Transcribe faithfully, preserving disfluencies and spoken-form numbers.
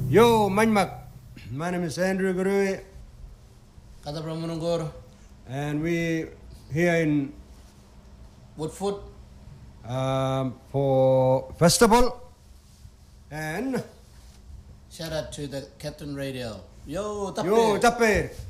Yo, Manmak. My name is Andrew Gurui. Kata Pramunungur. And we here in Woodfoot. Um, for festival. And shout out to the Captain Radio. Yo, tappe. Yo, tappe.